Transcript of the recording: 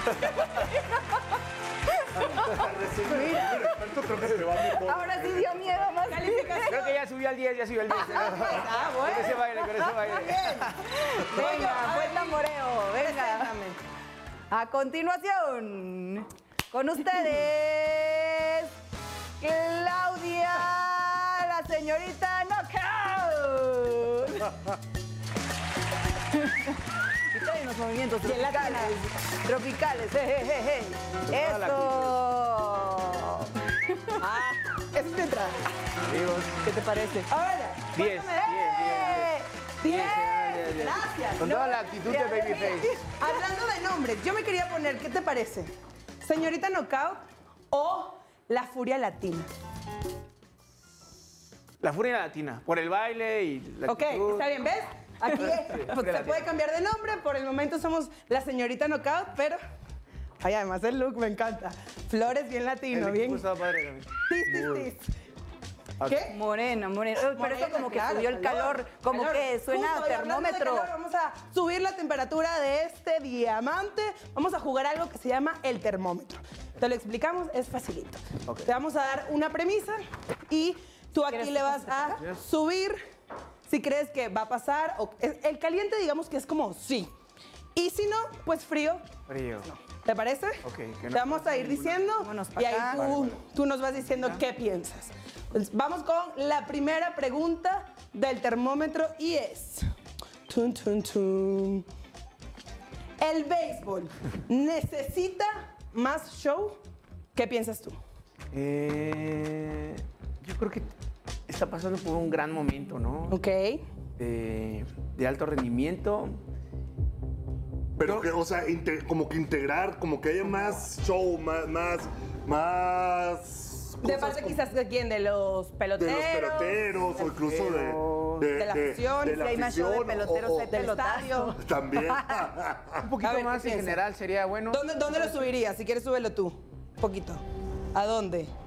Creo que se va mejor. Ahora sí dio miedo más. Creo que ya subió al 10, ya subió al 10. Ah, bueno. Con ese baile, con ese baile. Venga, buen tamboreo, venga. A continuación, con ustedes, Claudia, la señorita Knockout. Y trae unos movimientos tropicales. Eso. Eso te entra. Amigos, ¿Qué te parece? Ahora. 10, 10. Gracias. con toda la actitud de Babyface. Hablando de nombres, yo me quería poner, ¿qué te parece? ¿Señorita Knockout o la Furia Latina? La furia latina, por el baile y la Ok, actitud. está bien, ¿ves? Aquí Furia se Latina. puede cambiar de nombre, por el momento somos la Señorita Knockout, pero... Ay, además el look me encanta. Flores bien latino, El bien... equipo estaba padre también. Tis. ¿Qué? Moreno. Pero eso Morena, como que claro, subió el calor, como calor. que suena Justo, y hablando de termómetro. calor, vamos a subir la temperatura de este diamante. Vamos a jugar algo que se llama el termómetro. Te lo explicamos, es facilito. Ok. Te vamos a dar una premisa y tú aquí le vas a subir si crees que va a pasar. El caliente digamos que es como sí. Y si no, pues frío. Frío. ¿Te parece? Ok, que no Te vamos a ir diciendo Vámonos pa' y ahí acá. tú nos vas diciendo qué piensas. Pues vamos con la primera pregunta del termómetro y es... Tun, tun, tun. ¿El béisbol necesita más show? ¿Qué piensas tú? Yo creo que está pasando por un gran momento, ¿no? Ok. De alto rendimiento. Pero que, o sea, como que integrar, como que haya más show, más De cosas parte como- quizás de quién, de los de peloteros. los peloteros o incluso de la afición, de la si hay más show de afición, peloteros, hay del pelotazo. estadio. También. Un poquito A ver, más ¿qué en piensas? general sería bueno. ¿Dónde lo subirías? Si quieres, súbelo tú. Un poquito. ¿A dónde?